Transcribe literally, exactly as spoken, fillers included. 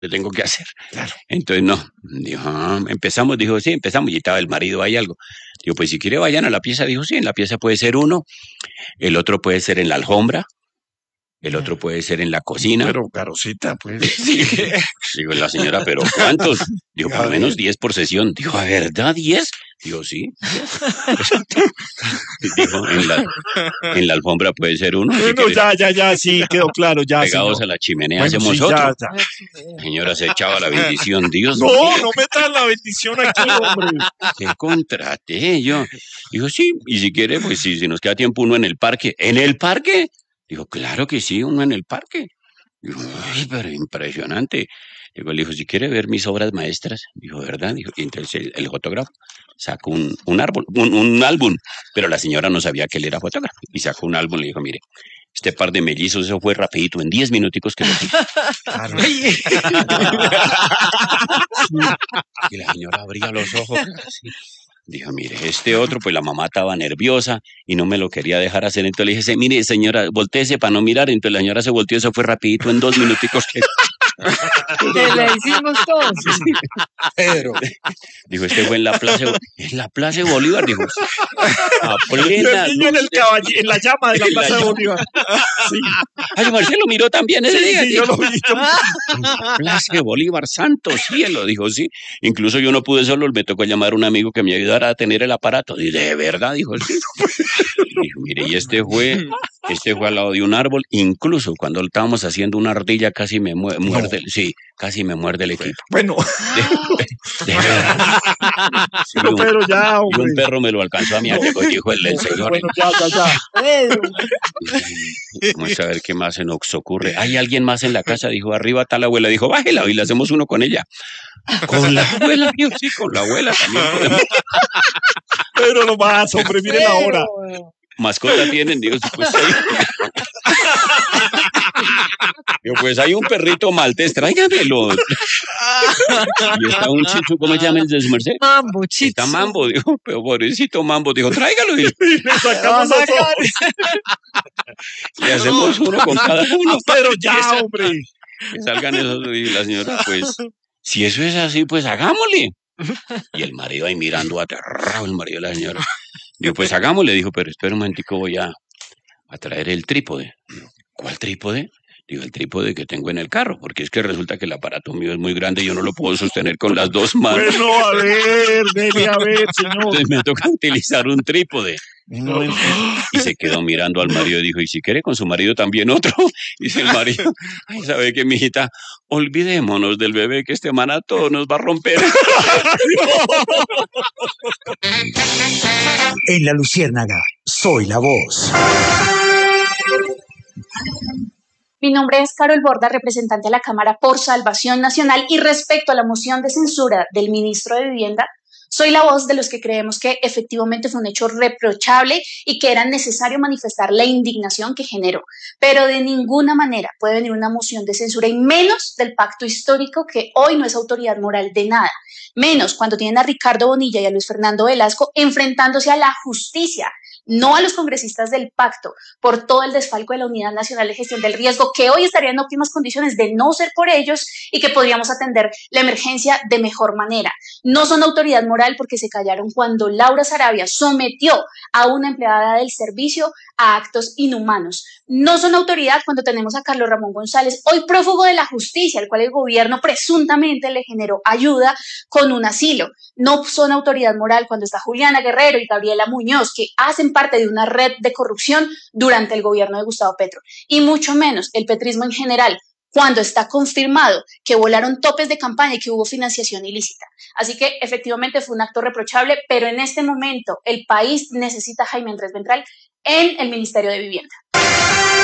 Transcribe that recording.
¿qué tengo que hacer? Claro. Entonces, no, dijo, ah, empezamos, dijo, sí, empezamos, y estaba el marido ahí algo. Dijo, pues si quiere vayan a la pieza, dijo, sí, en la pieza puede ser uno, el otro puede ser en la alfombra, el otro puede ser en la cocina. Pero Carosita, pues. Sí. Digo, la señora, ¿pero cuántos? Dijo, por A lo ver. menos diez por sesión. Dijo, ¿a verdad diez? Dijo, sí. Dijo, en la, en la alfombra puede ser uno. Si Bueno, quieres, ya, ya, ya, sí, quedó claro, ya, pegados señor. a la chimenea Bueno, hacemos sí, otro. ya, ya. La señora se echaba la bendición, Dios No, mío, no metas la bendición aquí, hombre. qué contraté yo. Dijo, sí, y si quiere, pues sí, si nos queda tiempo uno en el parque. ¿En el parque? Dijo, claro que sí, uno en el parque. Dijo, ay, pero impresionante. Digo, le dijo, si quiere ver mis obras maestras, dijo, ¿verdad? Dijo, y entonces el, el fotógrafo sacó un, un árbol, un, un álbum, pero la señora no sabía que él era fotógrafo, y sacó un álbum y le dijo, mire, este par de mellizos, eso fue rapidito, en diez minuticos que lo hice. Claro. Y la señora abría los ojos, así. Dijo, mire, este otro, pues la mamá estaba nerviosa y no me lo quería dejar hacer. Entonces le dije, mire, señora, voltéese para no mirar. Entonces la señora se volteó, eso fue rapidito, en dos minuticos que... Te la hicimos todos. Pedro. Dijo, este fue en la plaza, en la plaza de Bolívar, dijo, a Y el plena niño en, el luz de- caballi- en la llama de la En la Plaza de llama. Bolívar. Sí, Ay, Marcelo miró también ese sí, día. sí, yo Dijo, lo vi. yo- Plaza de Bolívar, santo cielo, dijo, sí. Incluso yo no pude solo, me tocó llamar a un amigo que me ayudara a tener el aparato. Y de verdad, dijo, sí. Y dijo, mire, y este fue, este fue al lado de un árbol. Incluso cuando estábamos haciendo una ardilla, casi me mue- muerde, el- sí, casi me muerde el equipo. Bueno, De, de verdad. Sí, pero un, Pedro, ya, y hombre. un perro me lo alcanzó a mí, llegó y dijo el del señor. Bueno, ya, ya, ya. Pedro. Vamos a ver qué más se nos ocurre. ¿Hay alguien más en la casa? Dijo, arriba está la abuela. Dijo, bájela y le hacemos uno con ella. Con la abuela, dijo, sí, con la abuela también podemos. Pero no más, hombre, mire la hora. Pedro. Mascota tienen, digo, pues hay... Digo, pues hay un perrito maltés, tráigamelo. Y está un chichu, ¿cómo se llama el de su merced? Mambo, chicho. Está Mambo, dijo, pero pobrecito Mambo, dijo, tráigalo y Y le sacamos Vamos a los ojos. le hacemos uno con cada uno. Pero Que ya, sal- hombre. Que salgan esos, y la señora, pues, si eso es así, pues hagámosle. Y el marido ahí mirando aterrado, el marido de la señora. Digo, pues hagámosle, dijo, pero espera un momentico, voy a, a traer el trípode. Digo, ¿cuál trípode? Digo, el trípode que tengo en el carro, porque es que resulta que el aparato mío es muy grande y yo no lo puedo sostener con las dos manos. Bueno, a ver, dele a ver, señor. Entonces me toca utilizar un trípode. No, Y se quedó mirando al marido y dijo, ¿y si quiere con su marido también otro? Dice el marido, ay, ¿sabe qué, mijita? Olvidémonos del bebé, que este maná todo nos va a romper. En La Luciérnaga, soy la voz. Mi nombre es Carol Borda, representante a la Cámara por Salvación Nacional, y respecto a la moción de censura del ministro de Vivienda, soy la voz de los que creemos que efectivamente fue un hecho reprochable y que era necesario manifestar la indignación que generó, pero de ninguna manera puede venir una moción de censura, y menos del pacto histórico, que hoy no es autoridad moral de nada, menos cuando tienen a Ricardo Bonilla y a Luis Fernando Velasco enfrentándose a la justicia, no a los congresistas del pacto, por todo el desfalco de la Unidad Nacional de Gestión del Riesgo, que hoy estaría en óptimas condiciones de no ser por ellos y que podríamos atender la emergencia de mejor manera. No son autoridad moral porque se callaron cuando Laura Sarabia sometió a una empleada del servicio a actos inhumanos. No son autoridad cuando tenemos a Carlos Ramón González, hoy prófugo de la justicia, al cual el gobierno presuntamente le generó ayuda con un asilo. No son autoridad moral cuando está Juliana Guerrero y Gabriela Muñoz, que hacen parte de una red de corrupción durante el gobierno de Gustavo Petro. Y mucho menos el petrismo en general, cuando está confirmado que volaron topes de campaña y que hubo financiación ilícita. Así que efectivamente fue un acto reprochable, pero en este momento el país necesita a Jaime Andrés Ventral en el Ministerio de Vivienda.